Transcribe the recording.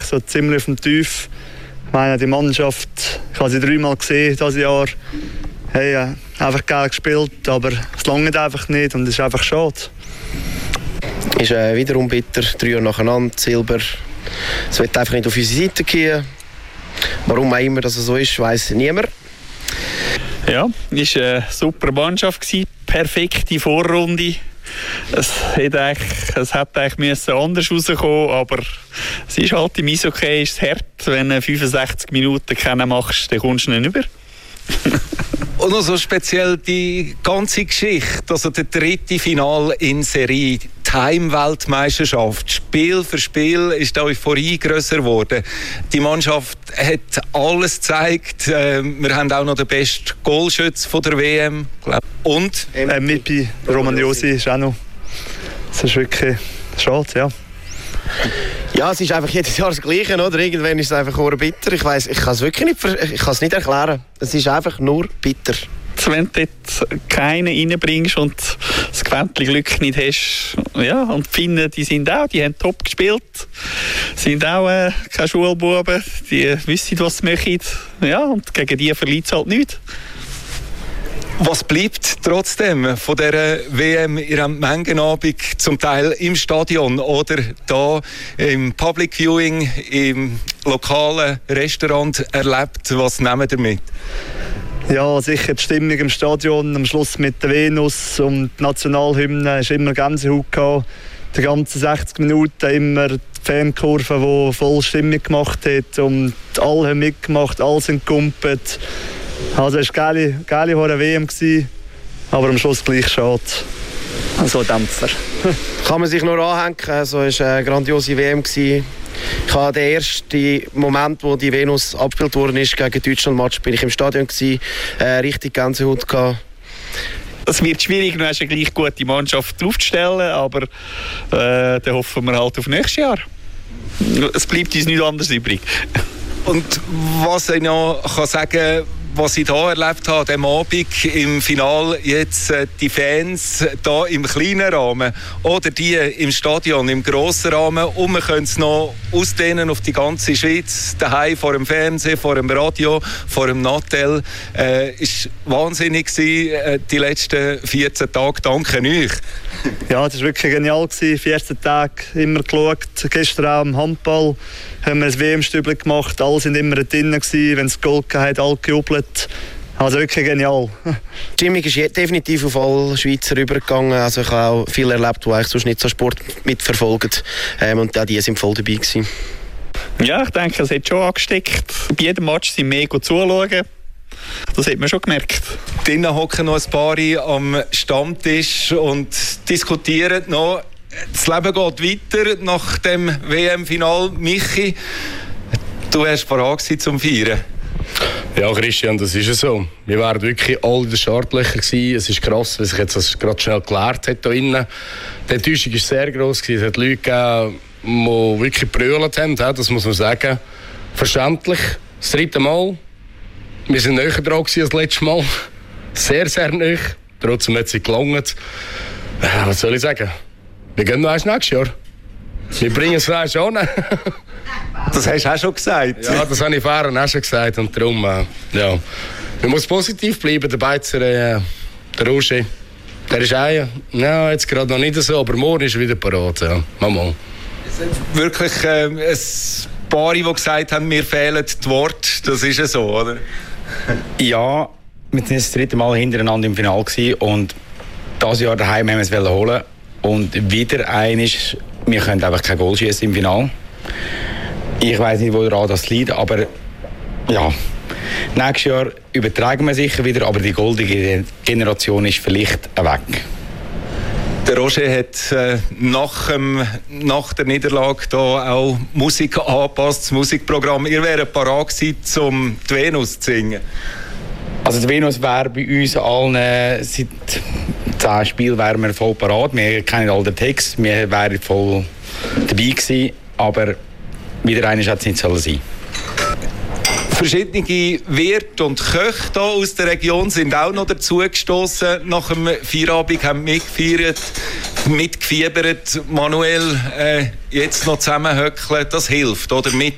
so ziemlich auf dem Tief. Ich meine, die Mannschaft, ich habe sie 3-mal gesehen dieses Jahr, haben einfach geil gespielt, aber es langt einfach nicht und es ist einfach schade. Ist wiederum bitter, 3 Jahre nacheinander, Silber. Es wird einfach nicht auf unsere Seite gehen. Warum auch immer das so ist, weiss niemand. Ja, es war eine super Mannschaft, perfekte Vorrunde. Es hätte eigentlich anders rauskommen, aber es ist halt im Eishockey ist es hart. Wenn du 65 Minuten keinen machst, dann kommst du nicht über. Und noch so speziell die ganze Geschichte, also der 3. Final in Serie, die Heimweltmeisterschaft. Spiel für Spiel ist die Euphorie grösser geworden. Die Mannschaft hat alles gezeigt. Wir haben auch noch den besten Goalschütz von der WM. Und? MVP, Roman Josi ist auch noch. Das ist wirklich schade, ja. Ja, es ist einfach jedes Jahr das Gleiche, oder? Irgendwann ist es einfach nur bitter. Ich weiss, ich kann es wirklich nicht erklären. Es ist einfach nur bitter. Wenn du dort keinen reinbringst und das Quäntchen Glück nicht hast, ja, und die Finnen, die haben top gespielt, sind auch keine Schulbuben, die wissen, was sie möchten, ja, und gegen die verliert es halt nichts. Was bleibt trotzdem von dieser WM? Ihr habt Mengenabend zum Teil im Stadion oder da im Public Viewing, im lokalen Restaurant erlebt. Was nehmt ihr mit? Ja, sicher die Stimmung im Stadion, am Schluss mit der Venus und die Nationalhymne, ist immer Gänsehaut gehabt. Die ganzen 60 Minuten immer die Fankurve, die voll Stimmung gemacht hat und alle haben mitgemacht, alle sind gekumpelt. Also es war eine geile WM, aber am Schluss gleich schade. So ein Dämpfer. Kann man sich nur anhängen, also es war eine grandiose WM. Ich habe den ersten Moment, wo die Venus abgespielt worden ist, gegen Deutschland-Match, bin ich im Stadion gewesen, richtig Gänsehaut gehabt. Es wird schwierig, du hast eine gleich gute Mannschaft aufzustellen, aber dann hoffen wir halt auf nächstes Jahr. Es bleibt uns nichts anderes übrig. Und was ich noch sagen kann, was ich hier erlebt habe, am Abend im Finale, jetzt die Fans hier im kleinen Rahmen oder die im Stadion im grossen Rahmen und wir können es noch ausdehnen auf die ganze Schweiz, daheim vor dem Fernsehen, vor dem Radio, vor dem Nattel. Es war wahnsinnig gewesen, die letzten 14 Tage. Danke euch. Ja, das war wirklich genial gewesen. 14 Tage immer geschaut. Gestern auch im Handball haben wir ein WM-Stübchen gemacht. Alle waren immer drin gewesen. Wenn es Goal gab, alle gejubelt. Also wirklich genial. Die Stimmung ist definitiv auf alle Schweizer rübergegangen. Also ich habe auch viel erlebt, die eigentlich sonst nicht so Sport mitverfolgen. Und auch die sind voll dabei gewesen. Ja, ich denke, es hat schon angesteckt. Bei jedem Match sind mega zuschauen. Das hat man schon gemerkt. Drinnen hocken noch ein paar am Stammtisch und diskutieren noch. Das Leben geht weiter nach dem WM-Final. Michi, du warst parat zum Feiern. Ja, Christian, das ist es so. Wir waren wirklich alle in den Startlöchern gewesen. Es ist krass, wie sich jetzt das gerade schnell geklärt hat hier innen. Die Enttäuschung war sehr gross gewesen. Es hat Leute gegeben, die wirklich gebrüllt haben, das muss man sagen. Verständlich. Das 3. Mal. Wir waren näher dran als das letzte Mal. Sehr, sehr nah. Trotzdem hat es gelangt. Was soll ich sagen? Wir gehen noch erst nächstes Jahr. Wir bringen es erst an. Das hast du auch schon gesagt. Ja, das habe ich vorhin auch schon gesagt. Und darum, ja. Man muss positiv bleiben. Der Beizer, der Roger, der ist ja, jetzt gerade noch nicht so, aber morgen ist er wieder parat. Ja. Mal. Wirklich ein paar, die gesagt haben, mir fehlen die Worte. Das ist ja so, oder? Ja, wir waren das 3. Mal hintereinander im Finale und dieses Jahr daheim haben wir es holen. Und wieder eines, wir können einfach kein Goal schießen im Finale. Ich weiss nicht, woran das liegt, aber ja, nächstes Jahr übertragen wir sicher wieder, aber die goldige Generation ist vielleicht weg. Der Roger hat nach der Niederlage da auch Musik angepasst, das Musikprogramm. Ihr wäret parat gewesen, um die Venus zu singen. Also die Venus wäre bei uns allen seit 10 Spielen wären wir voll parat. Wir kennen all den Text, wir wären voll dabei gewesen, aber wieder einer hat es nicht sein sollen. Verschiedene Wirte und Köche hier aus der Region sind auch noch dazu gestoßen. Nach dem Feierabend haben mitgefiebert. Manuel, jetzt noch zusammenhöckeln, das hilft, oder? Mit